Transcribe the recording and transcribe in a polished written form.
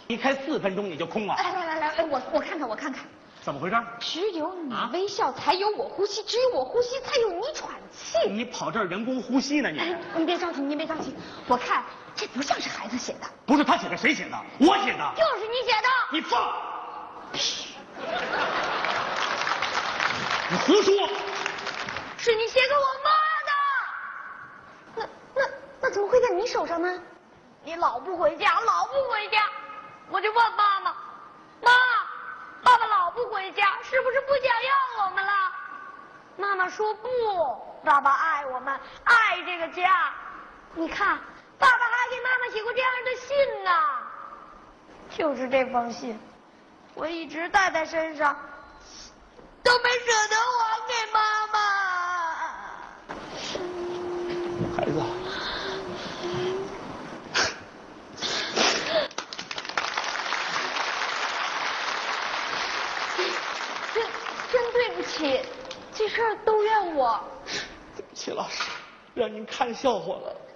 你开4分钟你就空了。 来，我看看。 怎么回事？ 只有你微笑，才有我呼吸；只有我呼吸，才有你喘气。 你跑这儿人工呼吸呢？ 您别着急，我看这不像是孩子写的。 不是他写的，谁写的？我写的。 就是你写的。 你放！你胡说！ 是你写给我妈的。那怎么会在你手上呢？你老不回家，我就问妈妈，爸爸老不回家，是不是不想要我们了？妈妈说不，爸爸爱我们，爱这个家。你看，爸爸还给妈妈写过这样的信呢。就是这封信，我一直带在身上，都没舍得还给妈妈。 孩子。 真对不起，这事儿都怨我。 对不起，老师，让您看笑话了。